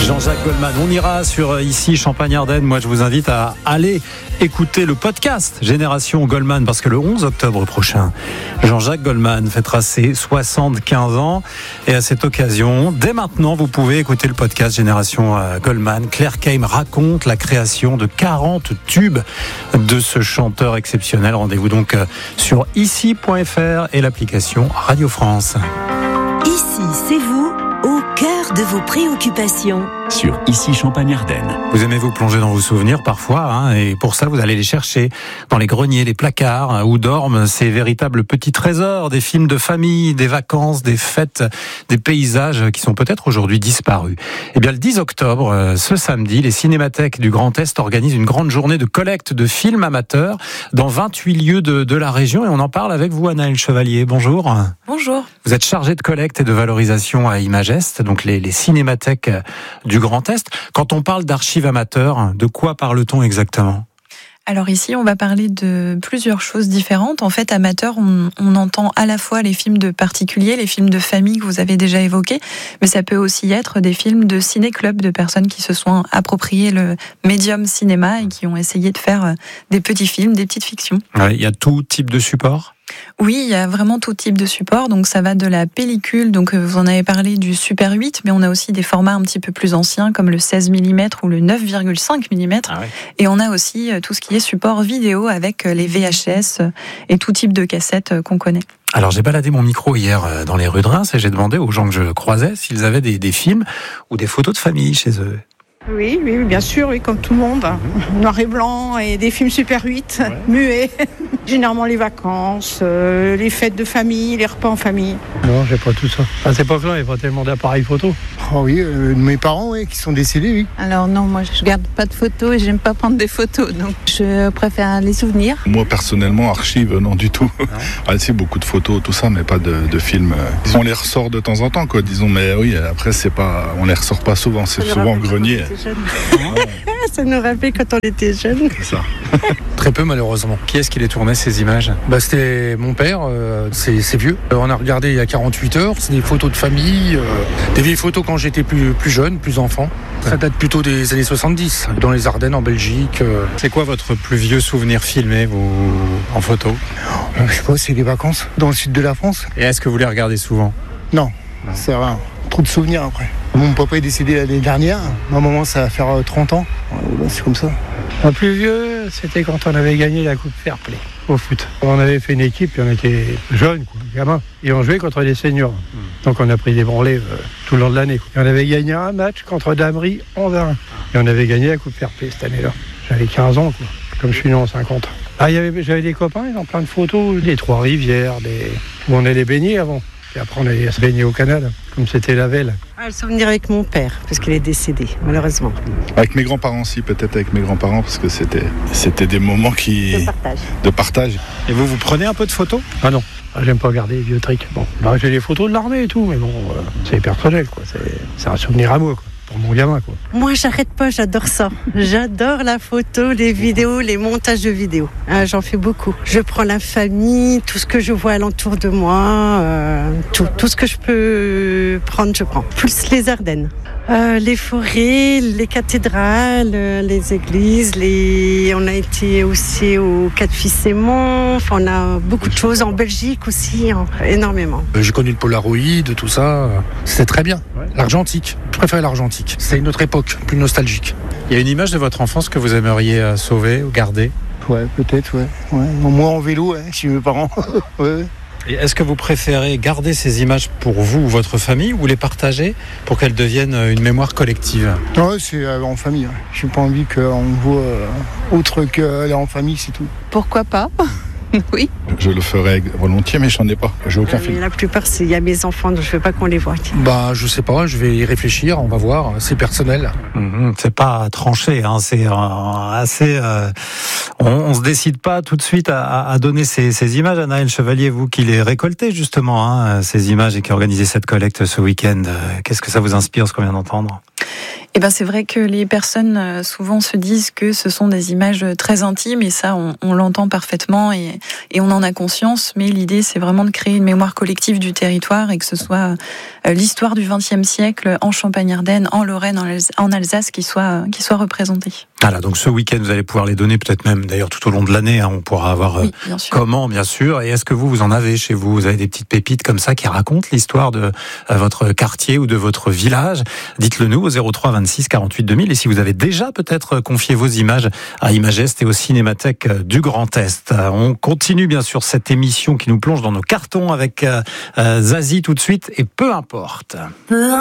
Jean-Jacques Goldman. On ira sur ici Champagne-Ardenne. Moi, je vous invite à aller écouter le podcast Génération Goldman parce que le 11 octobre prochain, Jean-Jacques Goldman fêtera ses 75 ans. Et à cette occasion, dès maintenant, vous pouvez écouter le podcast Génération Goldman. Claire Keim raconte la création de 40 tubes de ce chanteur exceptionnel. Rendez-vous donc sur ici.fr et l'application Radio France. Ici, c'est vous, au cœur de vos préoccupations. Sur Ici Champagne-Ardenne. Vous aimez vous plonger dans vos souvenirs parfois, et pour ça vous allez les chercher dans les greniers, les placards, où dorment ces véritables petits trésors, des films de famille, des vacances, des fêtes, des paysages qui sont peut-être aujourd'hui disparus. Eh bien le 10 octobre, ce samedi, les cinémathèques du Grand Est organisent une grande journée de collecte de films amateurs dans 28 lieux de la région, et on en parle avec vous, Anaëlle Chevalier. Bonjour. Bonjour. Vous êtes chargée de collecte et de valorisation à Imagest, donc les cinémathèques du Grand Est. Quand on parle d'archives amateurs, de quoi parle-t-on exactement ? Alors ici, on va parler de plusieurs choses différentes. En fait, amateur, on entend à la fois les films de particuliers, les films de famille que vous avez déjà évoqués, mais ça peut aussi être des films de ciné-club, de personnes qui se sont appropriées le médium cinéma et qui ont essayé de faire des petits films, des petites fictions. Ouais, il y a tout type de support ? Oui, il y a vraiment tout type de support. Donc ça va de la pellicule, donc vous en avez parlé du Super 8, mais on a aussi des formats un petit peu plus anciens comme le 16 mm ou le 9,5 mm. Ah ouais. Et on a aussi tout ce qui est support vidéo avec les VHS et tout type de cassettes qu'on connaît. Alors j'ai baladé mon micro hier dans les rues de Reims et j'ai demandé aux gens que je croisais s'ils avaient des films ou des photos de famille chez eux. Oui, bien sûr, oui, comme tout le monde. Noir et blanc et des films Super 8, muets. Généralement les vacances, les fêtes de famille, les repas en famille. Non, j'ai pas tout ça. À cette époque-là, il n'y avait pas tellement d'appareils photo. Oh oui, mes parents qui sont décédés, oui. Alors non, moi je garde pas de photos et j'aime pas prendre des photos, donc je préfère les souvenirs. Moi personnellement, archives, non du tout. C'est beaucoup de photos, tout ça, mais pas de films. On les ressort de temps en temps, quoi, disons, mais oui, après on les ressort pas souvent, c'est souvent au grenier. Ça nous rappelle quand on était jeunes. C'est ça. Très peu malheureusement. Qui est-ce qui les tournait ces images ? C'était mon père, c'est vieux. On a regardé il y a 48 heures, c'est des photos de famille, des vieilles photos quand j'étais plus jeune, plus enfant. Ça date plutôt des années 70, dans les Ardennes, en Belgique. C'est quoi votre plus vieux souvenir filmé, vous, en photo ? Je sais pas, c'est les vacances dans le sud de la France. Et est-ce que vous les regardez souvent ? Non, c'est rare. Trop de souvenirs après. Mon papa est décédé l'année dernière. Ma maman, ça va faire 30 ans. C'est comme ça. Le plus vieux, c'était quand on avait gagné la Coupe Fair Play au foot. On avait fait une équipe et on était jeunes, gamins. Et on jouait contre les seniors. Donc on a pris des branlées tout le long de l'année. Et on avait gagné un match contre Damery 11-1. Et on avait gagné la Coupe Fair Play cette année-là. J'avais 15 ans, comme je suis né en 50. J'avais des copains, ils ont plein de photos, des Trois-Rivières, où on allait baigner avant. Et après, on allait se baigner au canal, comme c'était la Velle. Le souvenir avec mon père, parce qu'il est décédé, malheureusement. Avec mes grands-parents aussi, peut-être avec mes grands-parents, parce que c'était des moments de partage. Et vous prenez un peu de photos ? Ah non, j'aime pas regarder les vieux trucs. Bon, j'ai des photos de l'armée et tout, mais bon, c'est personnel, quoi. C'est un souvenir à moi, quoi. Pour mon gamin, quoi. Moi, j'arrête pas, j'adore ça. J'adore la photo, les vidéos, les montages de vidéos. J'en fais beaucoup. Je prends la famille, tout ce que je vois alentour de moi, tout ce que je peux prendre, je prends. Plus les Ardennes. Les forêts, les cathédrales, les églises, on a été aussi au Quatre-Fils-Aimont, on a beaucoup de choses en Belgique aussi, énormément. J'ai connu le Polaroid, tout ça, c'était très bien. L'argentique, je préfère l'argentique, c'est une autre époque, plus nostalgique. Il y a une image de votre enfance que vous aimeriez sauver ou garder ? Ouais, peut-être, ouais. Moi en vélo, chez mes parents. Ouais. Et est-ce que vous préférez garder ces images pour vous ou votre famille ou les partager pour qu'elles deviennent une mémoire collective ? Non, c'est en famille. J'ai pas envie qu'on voit autre qu'aller en famille, c'est tout. Pourquoi pas ? Oui. Je le ferais volontiers, mais j'en ai pas. J'ai aucun film. La plupart, il y a mes enfants, donc je veux pas qu'on les voie. Je sais pas, je vais y réfléchir, on va voir, c'est personnel. C'est pas tranché, c'est assez... On se décide pas tout de suite à donner ces images. Anaëlle Chevalier, vous qui les récoltez justement, ces images et qui organisez cette collecte ce week-end, qu'est-ce que ça vous inspire, ce qu'on vient d'entendre ? Eh ben, c'est vrai que les personnes souvent se disent que ce sont des images très intimes et ça, on l'entend parfaitement et on en a conscience. Mais l'idée, c'est vraiment de créer une mémoire collective du territoire et que ce soit l'histoire du XXe siècle en Champagne-Ardenne, en Lorraine, en Alsace qui soit représentée. Voilà, donc ce week-end, vous allez pouvoir les donner, peut-être même d'ailleurs tout au long de l'année. On pourra avoir comment, bien sûr. Et est-ce que vous en avez chez vous ? Vous avez des petites pépites comme ça qui racontent l'histoire de votre quartier ou de votre village ? Dites-le nous au 03 26 48 2000. Et si vous avez déjà peut-être confié vos images à Imagest et au Cinémathèque du Grand Est. On continue bien sûr cette émission qui nous plonge dans nos cartons avec Zazie tout de suite et peu importe.